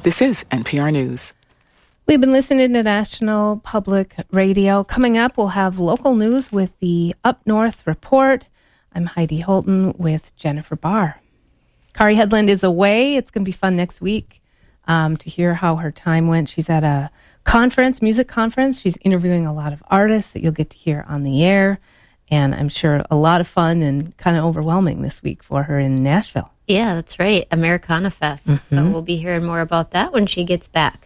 This is NPR News. We've been listening to National Public Radio. Coming up, we'll have local news with the Up North Report. I'm Heidi Holton with Jennifer Barr. Kari Headland is away. It's going to be fun next week to hear how her time went. She's at a conference, music conference. She's interviewing a lot of artists that you'll get to hear on the air. And I'm sure a lot of fun and kind of overwhelming this week for her in Nashville. Yeah, that's right. Americana Fest. So we'll be hearing more about that when she gets back.